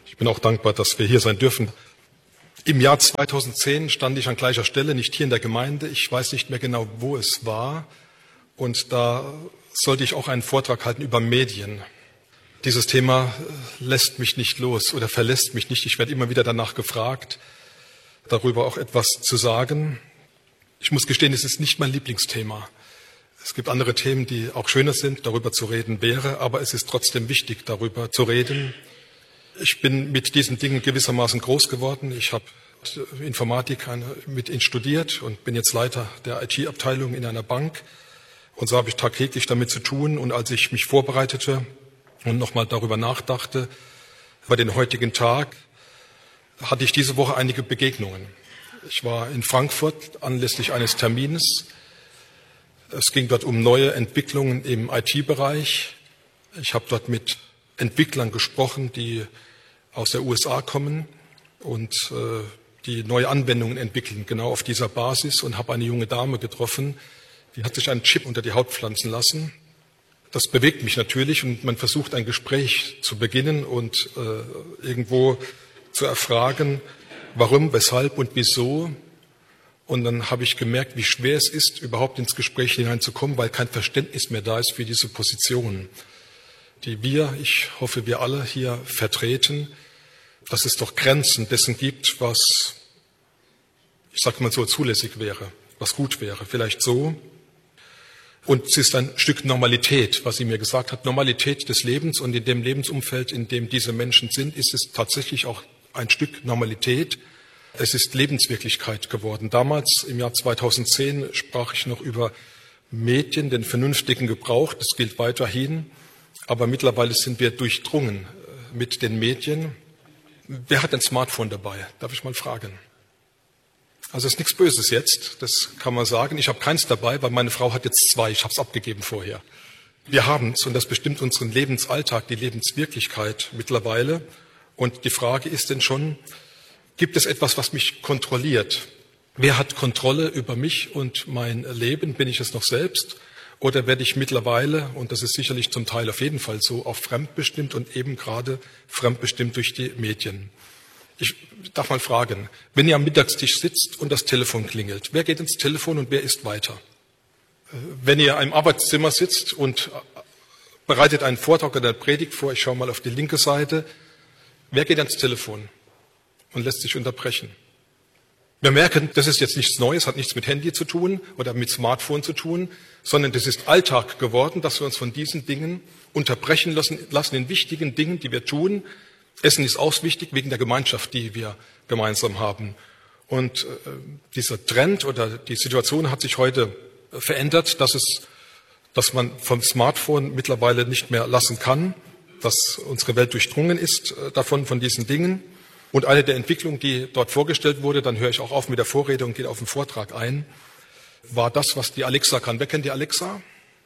Ich bin auch dankbar, dass wir hier sein dürfen. Im Jahr 2010 stand ich an gleicher Stelle, nicht hier in der Gemeinde. Ich weiß nicht mehr genau, wo es war. Und da sollte ich auch einen Vortrag halten über Medien. Dieses Thema lässt mich nicht los oder verlässt mich nicht. Ich werde immer wieder danach gefragt, darüber auch etwas zu sagen. Ich muss gestehen, es ist nicht mein Lieblingsthema. Es gibt andere Themen, die auch schöner sind, darüber zu reden wäre, aber es ist trotzdem wichtig, darüber zu reden. Ich bin mit diesen Dingen gewissermaßen groß geworden. Ich habe Informatik mit studiert und bin jetzt Leiter der IT-Abteilung in einer Bank. Und so habe ich tagtäglich damit zu tun. Und als ich mich vorbereitete und nochmal darüber nachdachte, über den heutigen Tag, hatte ich diese Woche einige Begegnungen. Ich war in Frankfurt anlässlich eines Termins. Es ging dort um neue Entwicklungen im IT-Bereich. Ich habe dort mit Entwicklern gesprochen, die aus der USA kommen und die neue Anwendungen entwickeln, genau auf dieser Basis, und habe eine junge Dame getroffen, die hat sich einen Chip unter die Haut pflanzen lassen. Das bewegt mich natürlich und man versucht ein Gespräch zu beginnen und irgendwo zu erfragen, warum, weshalb und wieso. Und dann habe ich gemerkt, wie schwer es ist, überhaupt ins Gespräch hineinzukommen, weil kein Verständnis mehr da ist für diese Position, die ich hoffe, wir alle hier vertreten, dass es doch Grenzen dessen gibt, was, ich sage mal so, zulässig wäre, was gut wäre, vielleicht so. Und es ist ein Stück Normalität, was sie mir gesagt hat, Normalität des Lebens, und in dem Lebensumfeld, in dem diese Menschen sind, ist es tatsächlich auch ein Stück Normalität. Es ist Lebenswirklichkeit geworden. Damals, im Jahr 2010, sprach ich noch über Medien, den vernünftigen Gebrauch. Das gilt weiterhin. Aber mittlerweile sind wir durchdrungen mit den Medien. Wer hat ein Smartphone dabei? Darf ich mal fragen? Also es ist nichts Böses jetzt, das kann man sagen. Ich habe keins dabei, weil meine Frau hat jetzt 2. Ich habe es abgegeben vorher. Wir haben es, und das bestimmt unseren Lebensalltag, die Lebenswirklichkeit mittlerweile. Und die Frage ist denn schon, gibt es etwas, was mich kontrolliert? Wer hat Kontrolle über mich und mein Leben? Bin ich es noch selbst? Oder werde ich mittlerweile, und das ist sicherlich zum Teil auf jeden Fall so, auch fremdbestimmt und eben gerade fremdbestimmt durch die Medien? Ich darf mal fragen, wenn ihr am Mittagstisch sitzt und das Telefon klingelt, wer geht ins Telefon und wer isst weiter? Wenn ihr im Arbeitszimmer sitzt und bereitet einen Vortrag oder eine Predigt vor, ich schaue mal auf die linke Seite, wer geht ans Telefon und lässt sich unterbrechen? Wir merken, das ist jetzt nichts Neues, hat nichts mit Handy zu tun oder mit Smartphone zu tun, sondern das ist Alltag geworden, dass wir uns von diesen Dingen unterbrechen lassen in wichtigen Dingen, die wir tun. Essen ist auch wichtig wegen der Gemeinschaft, die wir gemeinsam haben. Und dieser Trend oder die Situation hat sich heute verändert, dass man vom Smartphone mittlerweile nicht mehr lassen kann, dass unsere Welt durchdrungen ist von diesen Dingen. Und eine der Entwicklungen, die dort vorgestellt wurde, dann höre ich auch auf mit der Vorrede und gehe auf den Vortrag ein, war das, was die Alexa kann. Wer kennt die Alexa?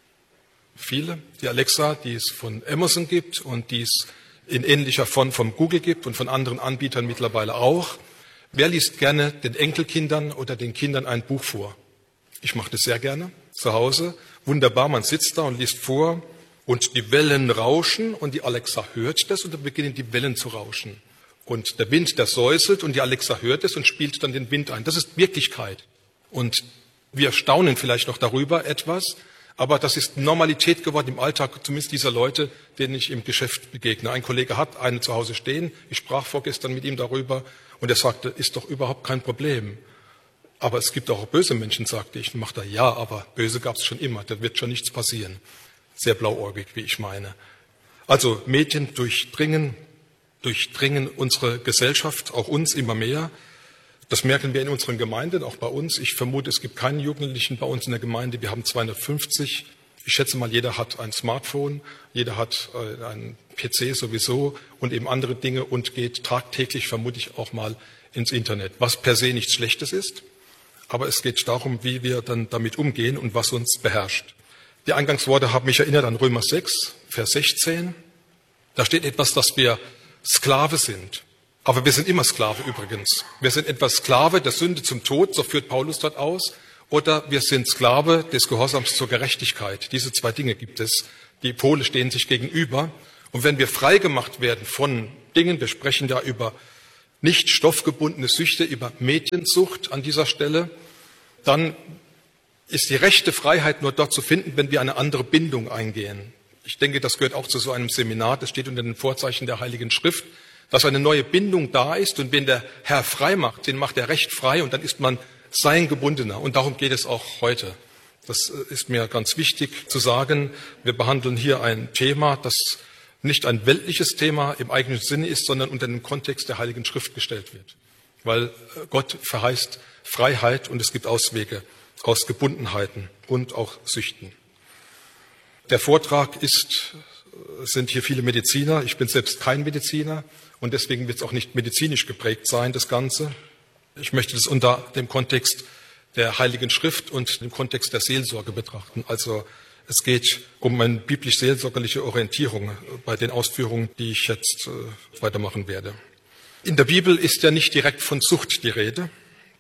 Viele. Die Alexa, die es von Amazon gibt und die es in ähnlicher Form von Google gibt und von anderen Anbietern mittlerweile auch. Wer liest gerne den Enkelkindern oder den Kindern ein Buch vor? Ich mache das sehr gerne zu Hause. Wunderbar, man sitzt da und liest vor und die Wellen rauschen und die Alexa hört das und dann beginnen die Wellen zu rauschen. Und der Wind, der säuselt und die Alexa hört es und spielt dann den Wind ein. Das ist Wirklichkeit. Und wir staunen vielleicht noch darüber etwas, aber das ist Normalität geworden im Alltag, zumindest dieser Leute, denen ich im Geschäft begegne. Ein Kollege hat eine zu Hause stehen. Ich sprach vorgestern mit ihm darüber und er sagte, ist doch überhaupt kein Problem. Aber es gibt auch böse Menschen, sagte ich. Und machte er, ja, aber böse gab es schon immer. Da wird schon nichts passieren. Sehr blauäugig, wie ich meine. Also Medien durchdringen unsere Gesellschaft, auch uns immer mehr. Das merken wir in unseren Gemeinden, auch bei uns. Ich vermute, es gibt keinen Jugendlichen bei uns in der Gemeinde. Wir haben 250. Ich schätze mal, jeder hat ein Smartphone, jeder hat einen PC sowieso und eben andere Dinge und geht tagtäglich, vermute ich, auch mal ins Internet. Was per se nichts Schlechtes ist, aber es geht darum, wie wir dann damit umgehen und was uns beherrscht. Die Eingangsworte haben mich erinnert an Römer 6, Vers 16. Da steht etwas, dass wir Sklave sind. Aber wir sind immer Sklave übrigens. Wir sind etwa Sklave der Sünde zum Tod, so führt Paulus dort aus, oder wir sind Sklave des Gehorsams zur Gerechtigkeit. Diese 2 Dinge gibt es. Die Pole stehen sich gegenüber Und wenn wir frei gemacht werden von Dingen, wir sprechen da über nicht stoffgebundene Süchte, über Mediensucht an dieser Stelle, dann ist die rechte Freiheit nur dort zu finden, wenn wir eine andere Bindung eingehen. Ich denke, das gehört auch zu so einem Seminar, das steht unter den Vorzeichen der Heiligen Schrift, dass eine neue Bindung da ist und wenn der Herr frei macht, den macht er recht frei und dann ist man sein Gebundener. Und darum geht es auch heute. Das ist mir ganz wichtig zu sagen. Wir behandeln hier ein Thema, das nicht ein weltliches Thema im eigenen Sinne ist, sondern unter den Kontext der Heiligen Schrift gestellt wird. Weil Gott verheißt Freiheit und es gibt Auswege aus Gebundenheiten und auch Süchten. Der Vortrag sind hier viele Mediziner. Ich bin selbst kein Mediziner und deswegen wird es auch nicht medizinisch geprägt sein, das Ganze. Ich möchte das unter dem Kontext der Heiligen Schrift und dem Kontext der Seelsorge betrachten. Also es geht um eine biblisch-seelsorgerliche Orientierung bei den Ausführungen, die ich jetzt weitermachen werde. In der Bibel ist ja nicht direkt von Sucht die Rede,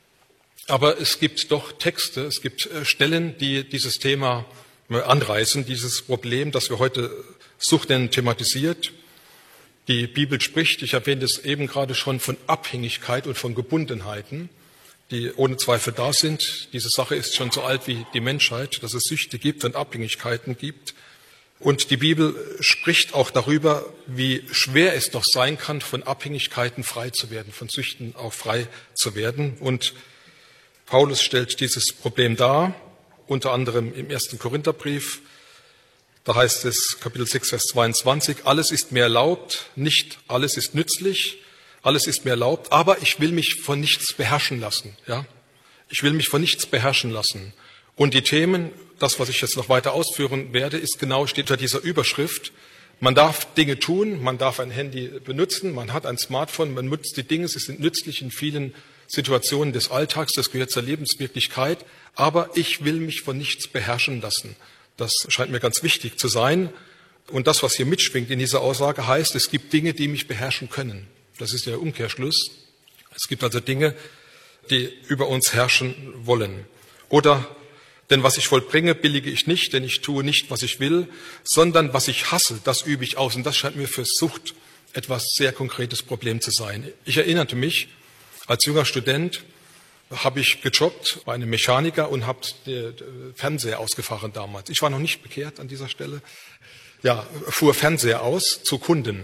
aber es gibt doch Texte, es gibt Stellen, die dieses Thema anreißen, dieses Problem, das wir heute Sucht nennen, thematisiert. Die Bibel spricht, ich erwähnte es eben gerade schon, von Abhängigkeit und von Gebundenheiten, die ohne Zweifel da sind. Diese Sache ist schon so alt wie die Menschheit, dass es Süchte gibt und Abhängigkeiten gibt. Und die Bibel spricht auch darüber, wie schwer es doch sein kann, von Abhängigkeiten frei zu werden, von Süchten auch frei zu werden. Und Paulus stellt dieses Problem dar, unter anderem im 1. Korintherbrief. Da heißt es, Kapitel 6, Vers 22, alles ist mir erlaubt, nicht alles ist nützlich, alles ist mir erlaubt, aber ich will mich von nichts beherrschen lassen. Ja? Ich will mich von nichts beherrschen lassen. Und die Themen, das, was ich jetzt noch weiter ausführen werde, steht unter dieser Überschrift. Man darf Dinge tun, man darf ein Handy benutzen, man hat ein Smartphone, man nutzt die Dinge, sie sind nützlich in vielen Situationen des Alltags, das gehört zur Lebenswirklichkeit, aber ich will mich von nichts beherrschen lassen. Das scheint mir ganz wichtig zu sein. Und das, was hier mitschwingt in dieser Aussage, heißt, es gibt Dinge, die mich beherrschen können. Das ist der Umkehrschluss. Es gibt also Dinge, die über uns herrschen wollen. Oder, denn was ich vollbringe, billige ich nicht, denn ich tue nicht, was ich will, sondern was ich hasse, das übe ich aus. Und das scheint mir für Sucht etwas sehr konkretes Problem zu sein. Ich erinnerte mich, als junger Student habe ich gejobbt bei einem Mechaniker und habe den Fernseher ausgefahren damals. Ich war noch nicht bekehrt an dieser Stelle. Ja, fuhr Fernseher aus zu Kunden.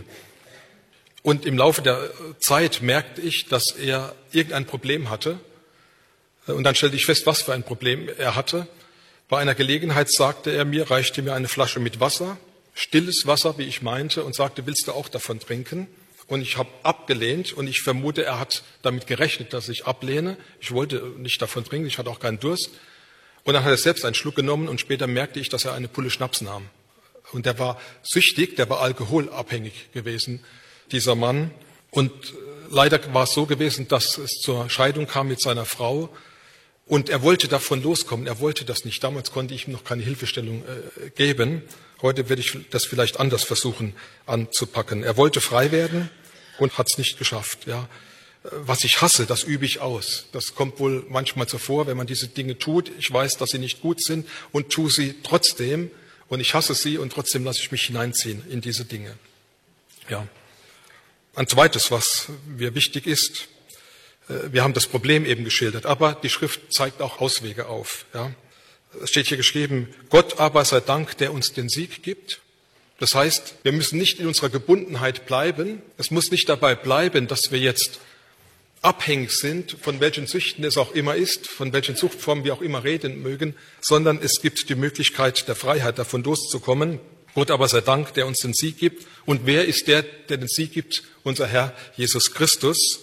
Und im Laufe der Zeit merkte ich, dass er irgendein Problem hatte. Und dann stellte ich fest, was für ein Problem er hatte. Bei einer Gelegenheit reichte mir eine Flasche mit Wasser, stilles Wasser, wie ich meinte, und sagte, willst du auch davon trinken? Und ich habe abgelehnt und ich vermute, er hat damit gerechnet, dass ich ablehne. Ich wollte nicht davon trinken, ich hatte auch keinen Durst. Und dann hat er selbst einen Schluck genommen und später merkte ich, dass er eine Pulle Schnaps nahm. Und der war süchtig, der war alkoholabhängig gewesen, dieser Mann. Und leider war es so gewesen, dass es zur Scheidung kam mit seiner Frau. Und er wollte davon loskommen, er wollte das nicht. Damals konnte ich ihm noch keine Hilfestellung geben. Heute werde ich das vielleicht anders versuchen anzupacken. Er wollte frei werden und hat es nicht geschafft. Ja. Was ich hasse, das übe ich aus. Das kommt wohl manchmal so vor, wenn man diese Dinge tut. Ich weiß, dass sie nicht gut sind und tue sie trotzdem. Und ich hasse sie und trotzdem lasse ich mich hineinziehen in diese Dinge. Ja. Ein zweites, was mir wichtig ist, wir haben das Problem eben geschildert, aber die Schrift zeigt auch Auswege auf. Ja. Es steht hier geschrieben, Gott aber sei Dank, der uns den Sieg gibt. Das heißt, wir müssen nicht in unserer Gebundenheit bleiben. Es muss nicht dabei bleiben, dass wir jetzt abhängig sind, von welchen Süchten es auch immer ist, von welchen Suchtformen wir auch immer reden mögen, sondern es gibt die Möglichkeit der Freiheit, davon loszukommen. Gott aber sei Dank, der uns den Sieg gibt. Und wer ist der den Sieg gibt? Unser Herr Jesus Christus.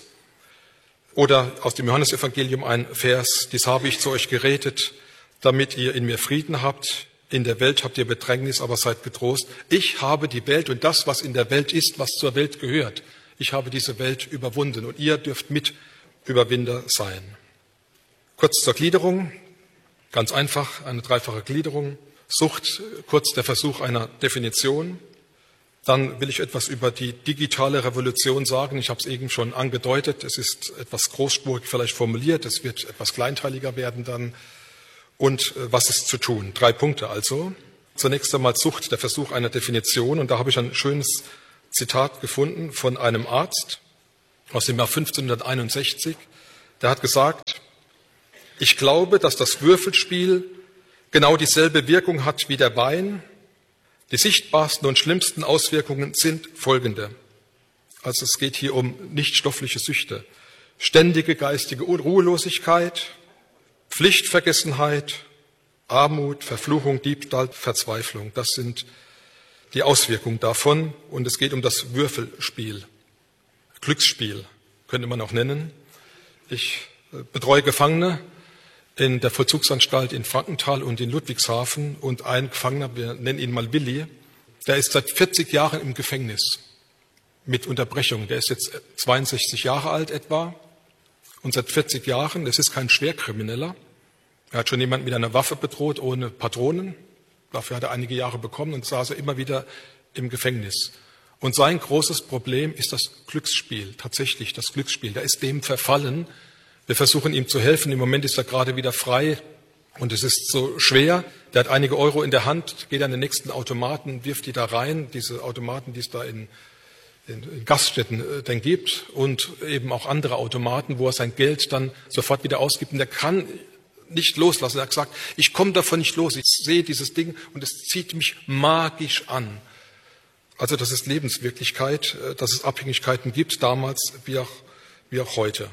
Oder aus dem Johannesevangelium ein Vers, dies habe ich zu euch geredet, damit ihr in mir Frieden habt. In der Welt habt ihr Bedrängnis, aber seid getrost. Ich habe die Welt und das, was in der Welt ist, was zur Welt gehört. Ich habe diese Welt überwunden und ihr dürft Mitüberwinder sein. Kurz zur Gliederung, ganz einfach, eine dreifache Gliederung. Sucht, kurz der Versuch einer Definition. Dann will ich etwas über die digitale Revolution sagen. Ich habe es eben schon angedeutet. Es ist etwas großspurig vielleicht formuliert. Es wird etwas kleinteiliger werden dann. Und was ist zu tun? 3 Punkte also. Zunächst einmal Sucht, der Versuch einer Definition. Und da habe ich ein schönes Zitat gefunden von einem Arzt aus dem Jahr 1561. Der hat gesagt: Ich glaube, dass das Würfelspiel genau dieselbe Wirkung hat wie der Wein. Die sichtbarsten und schlimmsten Auswirkungen sind folgende. Also es geht hier um nichtstoffliche Süchte. Ständige geistige Ruhelosigkeit, Pflichtvergessenheit, Armut, Verfluchung, Diebstahl, Verzweiflung. Das sind die Auswirkungen davon. Und es geht um das Würfelspiel. Glücksspiel könnte man auch nennen. Ich betreue Gefangene in der Vollzugsanstalt in Frankenthal und in Ludwigshafen. Und ein Gefangener, wir nennen ihn mal Willi, der ist seit 40 Jahren im Gefängnis mit Unterbrechung. Der ist jetzt 62 Jahre alt etwa und seit 40 Jahren, das ist kein Schwerkrimineller. Er hat schon jemanden mit einer Waffe bedroht, ohne Patronen. Dafür hat er einige Jahre bekommen und saß er immer wieder im Gefängnis. Und sein großes Problem ist das Glücksspiel, tatsächlich das Glücksspiel. Der ist dem verfallen. Wir versuchen ihm zu helfen. Im Moment ist er gerade wieder frei und es ist so schwer. Der hat einige Euro in der Hand, geht an den nächsten Automaten, wirft die da rein, diese Automaten, die es da in Gaststätten dann gibt und eben auch andere Automaten, wo er sein Geld dann sofort wieder ausgibt. Und der kann nicht loslassen. Er hat gesagt, ich komme davon nicht los. Ich sehe dieses Ding und es zieht mich magisch an. Also das ist Lebenswirklichkeit, dass es Abhängigkeiten gibt, damals wie auch heute.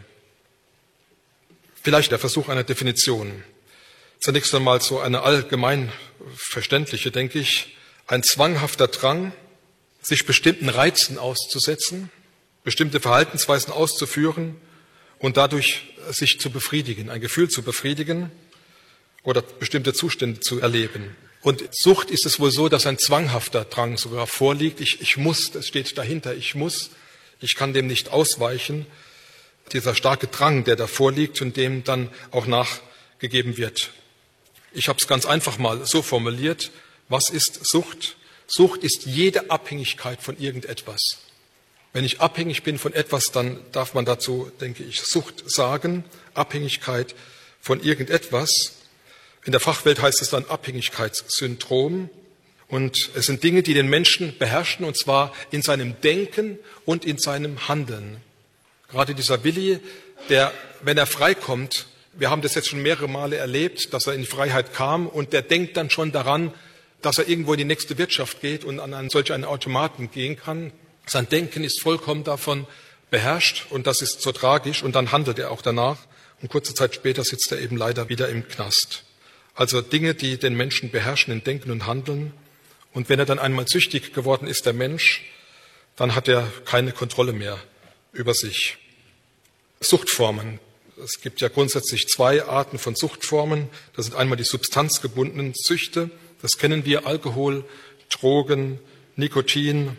Vielleicht der Versuch einer Definition. Zunächst einmal so eine allgemein verständliche, denke ich, ein zwanghafter Drang, sich bestimmten Reizen auszusetzen, bestimmte Verhaltensweisen auszuführen und dadurch sich zu befriedigen, ein Gefühl zu befriedigen oder bestimmte Zustände zu erleben. Und Sucht ist es wohl so, dass ein zwanghafter Drang sogar vorliegt. Ich muss, das steht dahinter, ich kann dem nicht ausweichen. Dieser starke Drang, der da vorliegt und dem dann auch nachgegeben wird. Ich habe es ganz einfach mal so formuliert. Was ist Sucht? Sucht ist jede Abhängigkeit von irgendetwas. Wenn ich abhängig bin von etwas, dann darf man dazu, denke ich, Sucht sagen. Abhängigkeit von irgendetwas. In der Fachwelt heißt es dann Abhängigkeitssyndrom. Und es sind Dinge, die den Menschen beherrschen, und zwar in seinem Denken und in seinem Handeln. Gerade dieser Willi, der, wenn er freikommt, wir haben das jetzt schon mehrere Male erlebt, dass er in die Freiheit kam und der denkt dann schon daran, dass er irgendwo in die nächste Wirtschaft geht und an einen Automaten gehen kann. Sein Denken ist vollkommen davon beherrscht und das ist so tragisch und dann handelt er auch danach und kurze Zeit später sitzt er eben leider wieder im Knast. Also Dinge, die den Menschen beherrschen in Denken und Handeln. Und wenn er dann einmal süchtig geworden ist, der Mensch, dann hat er keine Kontrolle mehr über sich. Suchtformen. Es gibt ja grundsätzlich zwei Arten von Suchtformen. Das sind einmal die substanzgebundenen Süchte. Das kennen wir: Alkohol, Drogen, Nikotin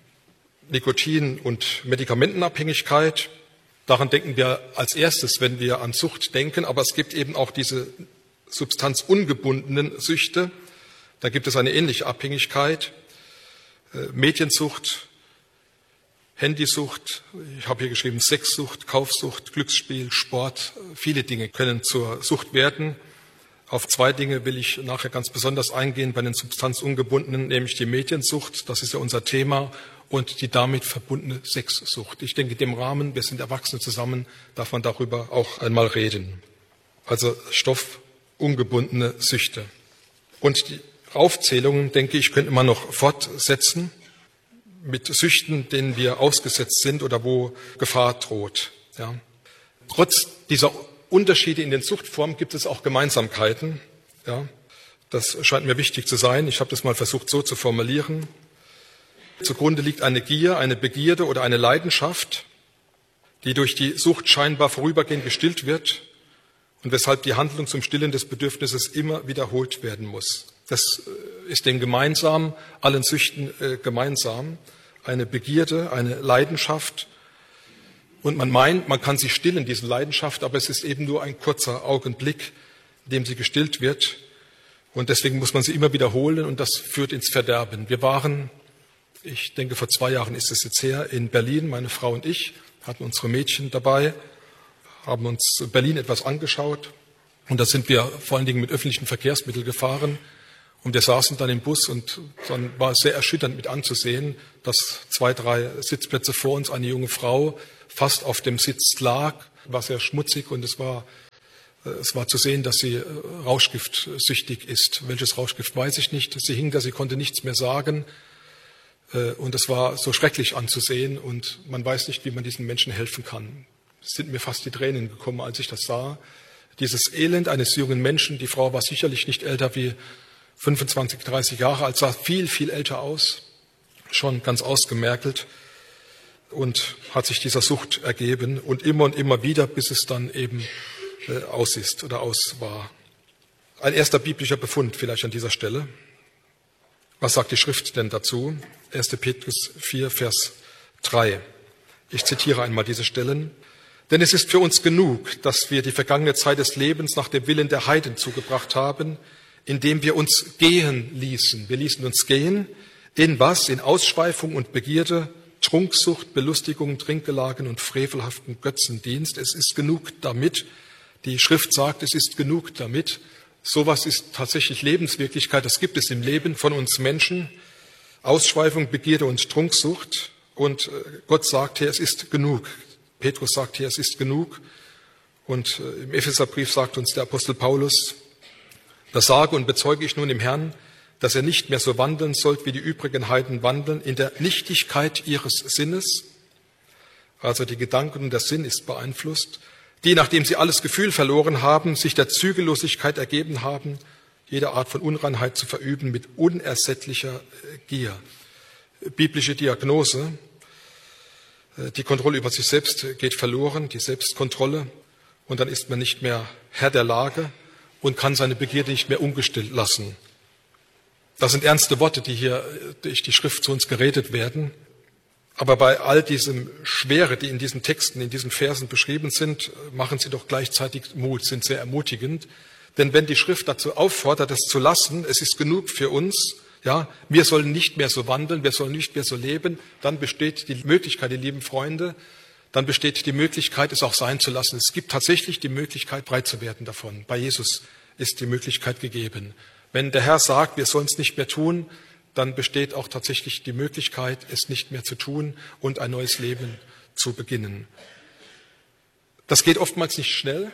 und Medikamentenabhängigkeit. Daran denken wir als erstes, wenn wir an Sucht denken. Aber es gibt eben auch diese substanzungebundenen Süchte. Da gibt es eine ähnliche Abhängigkeit. Mediensucht, Handysucht, ich habe hier geschrieben Sexsucht, Kaufsucht, Glücksspiel, Sport. Viele Dinge können zur Sucht werden. Auf zwei Dinge will ich nachher ganz besonders eingehen bei den substanzungebundenen, nämlich die Mediensucht, das ist ja unser Thema, und die damit verbundene Sexsucht. Ich denke, in dem Rahmen, wir sind Erwachsene zusammen, darf man darüber auch einmal reden. Also stoffungebundene Süchte. Und die Aufzählungen, denke ich, könnte man noch fortsetzen mit Süchten, denen wir ausgesetzt sind oder wo Gefahr droht. Ja. Trotz dieser Unterschiede in den Suchtformen gibt es auch Gemeinsamkeiten. Ja. Das scheint mir wichtig zu sein. Ich habe das mal versucht so zu formulieren. Zugrunde liegt eine Gier, eine Begierde oder eine Leidenschaft, die durch die Sucht scheinbar vorübergehend gestillt wird und weshalb die Handlung zum Stillen des Bedürfnisses immer wiederholt werden muss. Das ist den gemeinsam, allen Süchten gemeinsam. Eine Begierde, eine Leidenschaft. Und man meint, man kann sie stillen, diese Leidenschaft, aber es ist eben nur ein kurzer Augenblick, in dem sie gestillt wird. Und deswegen muss man sie immer wiederholen und das führt ins Verderben. Wir waren, ich denke vor 2 Jahren ist es jetzt her, in Berlin, meine Frau und ich, hatten unsere Mädchen dabei, haben uns Berlin etwas angeschaut. Und da sind wir vor allen Dingen mit öffentlichen Verkehrsmitteln gefahren. Und wir saßen dann im Bus und dann war es sehr erschütternd mit anzusehen, dass 2, 3 Sitzplätze vor uns eine junge Frau fast auf dem Sitz lag, war sehr schmutzig und es war zu sehen, dass sie rauschgiftsüchtig ist. Welches Rauschgift, weiß ich nicht. Sie hing da, sie konnte nichts mehr sagen und es war so schrecklich anzusehen und man weiß nicht, wie man diesen Menschen helfen kann. Es sind mir fast die Tränen gekommen, als ich das sah. Dieses Elend eines jungen Menschen, die Frau war sicherlich nicht älter wie 25, 30 Jahre alt, sah viel, viel älter aus, schon ganz ausgemergelt und hat sich dieser Sucht ergeben und immer wieder, bis es dann eben aus ist oder aus war. Ein erster biblischer Befund vielleicht an dieser Stelle. Was sagt die Schrift denn dazu? 1. Petrus 4, Vers 3. Ich zitiere einmal diese Stellen. Denn es ist für uns genug, dass wir die vergangene Zeit des Lebens nach dem Willen der Heiden zugebracht haben, indem wir uns gehen ließen. Wir ließen uns gehen. In was? In Ausschweifung und Begierde, Trunksucht, Belustigung, Trinkgelagen und frevelhaften Götzendienst. Es ist genug damit. Die Schrift sagt, es ist genug damit. Sowas ist tatsächlich Lebenswirklichkeit. Das gibt es im Leben von uns Menschen. Ausschweifung, Begierde und Trunksucht. Und Gott sagt hier, es ist genug. Petrus sagt hier, es ist genug. Und im Epheserbrief sagt uns der Apostel Paulus, das sage und bezeuge ich nun im Herrn, dass ihr nicht mehr so wandeln sollt, wie die übrigen Heiden wandeln, in der Nichtigkeit ihres Sinnes. Also die Gedanken und der Sinn ist beeinflusst. Die, nachdem sie alles Gefühl verloren haben, sich der Zügellosigkeit ergeben haben, jede Art von Unreinheit zu verüben mit unersättlicher Gier. Biblische Diagnose. Die Kontrolle über sich selbst geht verloren, die Selbstkontrolle. Und dann ist man nicht mehr Herr der Lage und kann seine Begierde nicht mehr ungestillt lassen. Das sind ernste Worte, die hier durch die Schrift zu uns geredet werden. Aber bei all diesem Schwere, die in diesen Texten, in diesen Versen beschrieben sind, machen sie doch gleichzeitig Mut, sind sehr ermutigend. Denn wenn die Schrift dazu auffordert, das zu lassen, es ist genug für uns, ja, wir sollen nicht mehr so wandeln, wir sollen nicht mehr so leben, dann besteht die Möglichkeit, die lieben Freunde, dann besteht die Möglichkeit, es auch sein zu lassen. Es gibt tatsächlich die Möglichkeit, frei zu werden davon. Bei Jesus ist die Möglichkeit gegeben. Wenn der Herr sagt, wir sollen es nicht mehr tun, dann besteht auch tatsächlich die Möglichkeit, es nicht mehr zu tun und ein neues Leben zu beginnen. Das geht oftmals nicht schnell,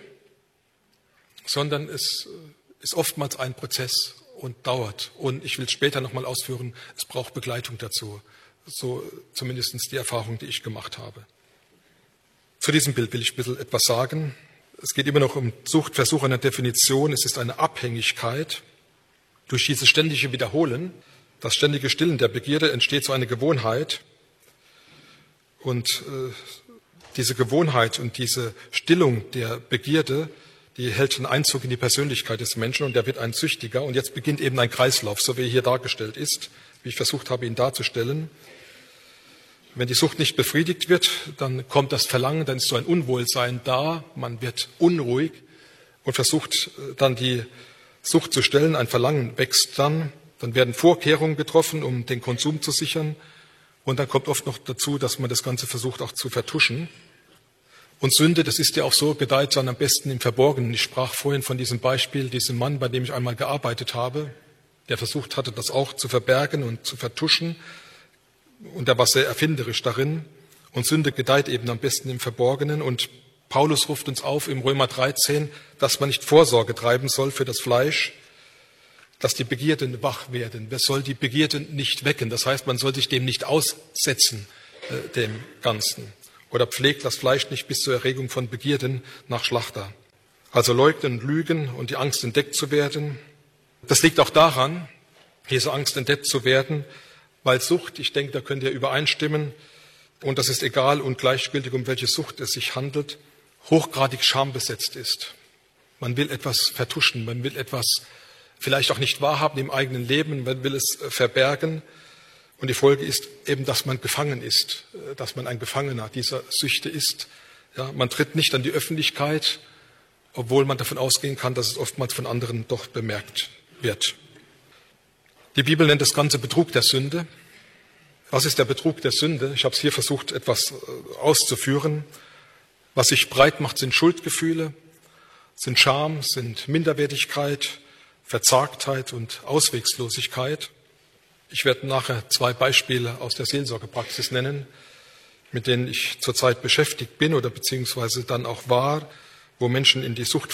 sondern es ist oftmals ein Prozess und dauert. Und ich will später nochmal ausführen, es braucht Begleitung dazu. So zumindest die Erfahrung, die ich gemacht habe. Zu diesem Bild will ich ein bisschen etwas sagen. Es geht immer noch um Suchtversuch einer Definition. Es ist eine Abhängigkeit. Durch dieses ständige Wiederholen, das ständige Stillen der Begierde entsteht so eine Gewohnheit. Und diese Gewohnheit und diese Stillung der Begierde, die hält einen Einzug in die Persönlichkeit des Menschen und der wird ein Süchtiger. Und jetzt beginnt eben ein Kreislauf, so wie er hier dargestellt ist, wie ich versucht habe, ihn darzustellen. Wenn die Sucht nicht befriedigt wird, dann kommt das Verlangen, dann ist so ein Unwohlsein da, man wird unruhig und versucht dann die Sucht zu stillen, ein Verlangen wächst dann werden Vorkehrungen getroffen, um den Konsum zu sichern und dann kommt oft noch dazu, dass man das Ganze versucht auch zu vertuschen. Und Sünde, das ist ja auch so, gedeiht dann am besten im Verborgenen. Ich sprach vorhin von diesem Beispiel, diesem Mann, bei dem ich einmal gearbeitet habe, der versucht hatte, das auch zu verbergen und zu vertuschen. Und er war sehr erfinderisch darin. Und Sünde gedeiht eben am besten im Verborgenen. Und Paulus ruft uns auf im Römer 13, dass man nicht Vorsorge treiben soll für das Fleisch, dass die Begierden wach werden. Wer soll die Begierden nicht wecken? Das heißt, man soll sich dem nicht aussetzen, dem Ganzen. Oder pflegt das Fleisch nicht bis zur Erregung von Begierden nach Schlachter. Also leugnen und lügen und die Angst entdeckt zu werden. Das liegt auch daran, diese Angst entdeckt zu werden, weil Sucht, ich denke, da könnt ihr übereinstimmen, und das ist egal und gleichgültig, um welche Sucht es sich handelt, hochgradig schambesetzt ist. Man will etwas vertuschen, man will etwas vielleicht auch nicht wahrhaben im eigenen Leben, man will es verbergen. Und die Folge ist eben, dass man gefangen ist, dass man ein Gefangener dieser Süchte ist. Ja, man tritt nicht an die Öffentlichkeit, obwohl man davon ausgehen kann, dass es oftmals von anderen doch bemerkt wird. Die Bibel nennt das Ganze Betrug der Sünde. Was ist der Betrug der Sünde? Ich habe es hier versucht, etwas auszuführen. Was sich breit macht, sind Schuldgefühle, sind Scham, sind Minderwertigkeit, Verzagtheit und Auswegslosigkeit. Ich werde nachher 2 Beispiele aus der Seelsorgepraxis nennen, mit denen ich zurzeit beschäftigt bin oder beziehungsweise dann auch war, wo Menschen in die Sucht